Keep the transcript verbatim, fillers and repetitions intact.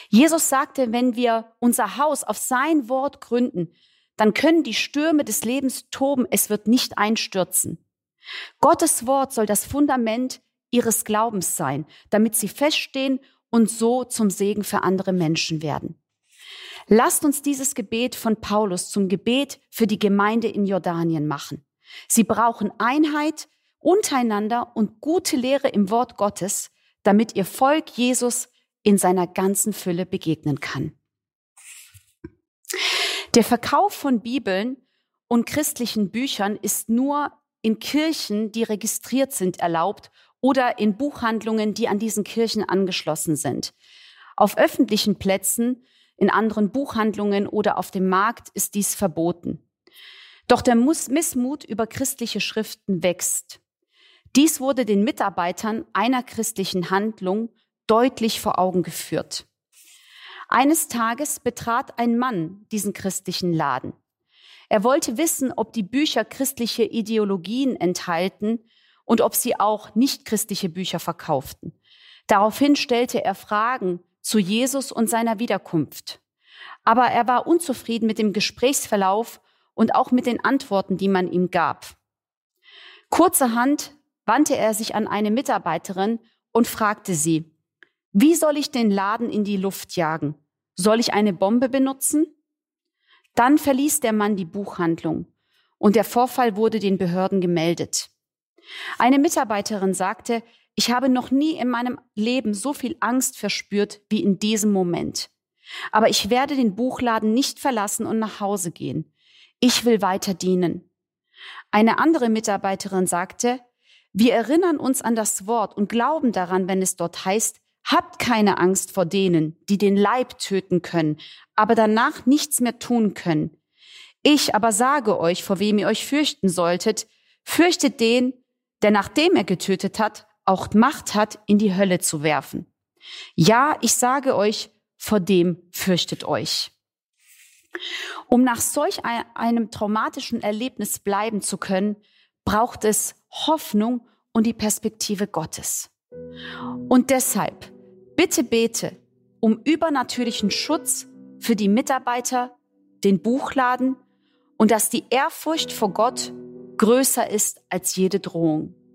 Jesus sagte, wenn wir unser Haus auf sein Wort gründen, dann können die Stürme des Lebens toben, es wird nicht einstürzen. Gottes Wort soll das Fundament ihres Glaubens sein, damit sie feststehen und so zum Segen für andere Menschen werden. Lasst uns dieses Gebet von Paulus zum Gebet für die Gemeinde in Jordanien machen. Sie brauchen Einheit untereinander und gute Lehre im Wort Gottes, damit ihr Volk Jesus in seiner ganzen Fülle begegnen kann. Der Verkauf von Bibeln und christlichen Büchern ist nur in Kirchen, die registriert sind, erlaubt oder in Buchhandlungen, die an diesen Kirchen angeschlossen sind. Auf öffentlichen Plätzen, in anderen Buchhandlungen oder auf dem Markt ist dies verboten. Doch der Missmut über christliche Schriften wächst. Dies wurde den Mitarbeitern einer christlichen Handlung deutlich vor Augen geführt. Eines Tages betrat ein Mann diesen christlichen Laden. Er wollte wissen, ob die Bücher christliche Ideologien enthalten und ob sie auch nicht-christliche Bücher verkauften. Daraufhin stellte er Fragen zu Jesus und seiner Wiederkunft. Aber er war unzufrieden mit dem Gesprächsverlauf und auch mit den Antworten, die man ihm gab. Kurzerhand wandte er sich an eine Mitarbeiterin und fragte sie: Wie soll ich den Laden in die Luft jagen? Soll ich eine Bombe benutzen? Dann verließ der Mann die Buchhandlung und der Vorfall wurde den Behörden gemeldet. Eine Mitarbeiterin sagte: Ich habe noch nie in meinem Leben so viel Angst verspürt wie in diesem Moment. Aber ich werde den Buchladen nicht verlassen und nach Hause gehen. Ich will weiter dienen. Eine andere Mitarbeiterin sagte: Wir erinnern uns an das Wort und glauben daran, wenn es dort heißt: Habt keine Angst vor denen, die den Leib töten können, aber danach nichts mehr tun können. Ich aber sage euch, vor wem ihr euch fürchten solltet: Fürchtet den, der nachdem er getötet hat, auch Macht hat, in die Hölle zu werfen. Ja, ich sage euch, vor dem fürchtet euch. Um nach solch einem traumatischen Erlebnis bleiben zu können, braucht es Hoffnung und die Perspektive Gottes. Und deshalb, bitte bete um übernatürlichen Schutz für die Mitarbeiter, den Buchladen und dass die Ehrfurcht vor Gott größer ist als jede Drohung.